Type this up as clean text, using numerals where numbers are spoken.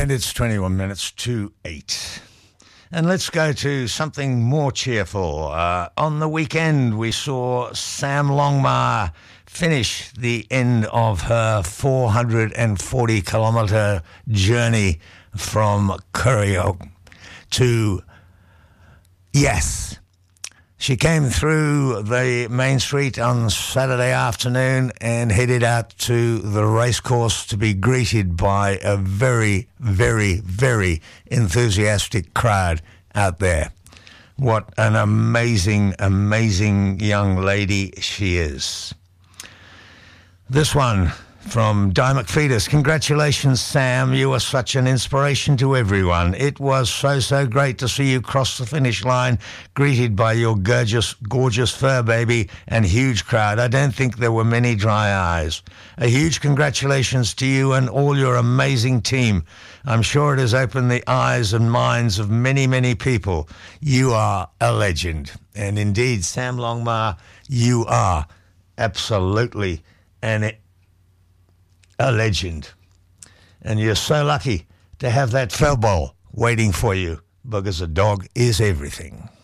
And it's 21 minutes to 8. And let's go to something more cheerful. On the weekend, we saw Sam Longmire finish the end of her 440-kilometre journey from Curragh to Yass. She came through the main street on Saturday afternoon and headed out to the racecourse to be greeted by a very, very, very enthusiastic crowd out there. What an amazing, amazing young lady she is. This one from Di McFetus. Congratulations, Sam. You are such an inspiration to everyone. It was so great to see you cross the finish line, greeted by your gorgeous fur baby and huge crowd. I don't think there were many dry eyes. A huge congratulations to you and all your amazing team. I'm sure it has opened the eyes and minds of many, many people. You are a legend. And indeed, Sam Longmire, you are absolutely a legend. And you're so lucky to have that fell ball waiting for you, because a dog is everything.